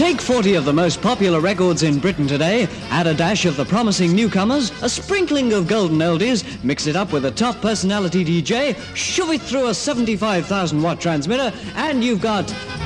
Take 40 of the most popular records in Britain today, add a dash of the promising newcomers, a sprinkling of golden oldies, mix it up with a top personality DJ, shove it through a 75,000 watt transmitter, and you've got